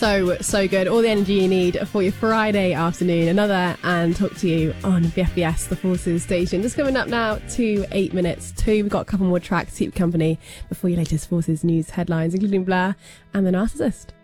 So good. All the energy you need for your Friday afternoon. Another and talk to you on BFBS, the Forces station. Just coming up now to 8 minutes to. We've got a couple more tracks to keep company before your latest Forces news headlines, including Blur and The Narcissist.